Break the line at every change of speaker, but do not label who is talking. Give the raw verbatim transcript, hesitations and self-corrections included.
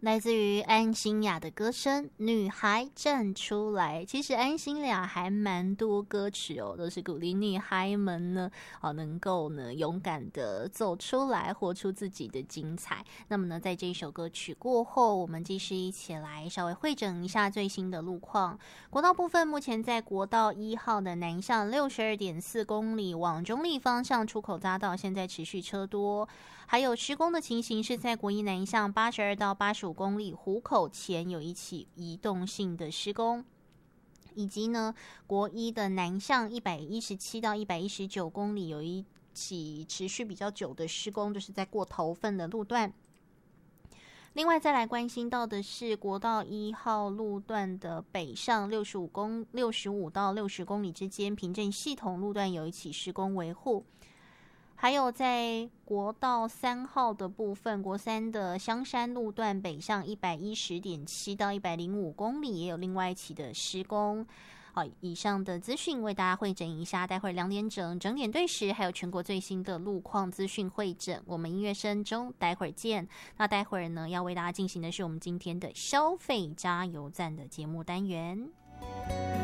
来自于安心亚的歌声《女孩站出来》。其实安心亚还蛮多歌曲哦，都是鼓励女孩们呢，哦，能够呢勇敢的走出来，活出自己的精彩。那么呢，在这一首歌曲过后，我们继续一起来稍微汇整一下最新的路况。国道部分，目前在国道一号的南向六十二点四公里往中立方向出口匝道，现在持续车多。还有施工的情形是在国一南向八十二到八十五公里湖口前有一起移动性的施工，以及呢国一的南向一百一十七到一百一十九公里有一起持续比较久的施工，就是在过头份的路段。另外再来关心到的是国道一号路段的北上六十五公六十五到六十公里之间，平镇系统路段有一起施工维护。还有在国道三号的部分，国三的香山路段北上一百一十点七到一百零五公里，也有另外一起的施工。好，以上的资讯为大家汇整一下，待会儿两点整整点对时，还有全国最新的路况资讯汇整。我们音乐声中，待会儿见。那待会儿呢，要为大家进行的是我们今天的消费加油站的节目单元。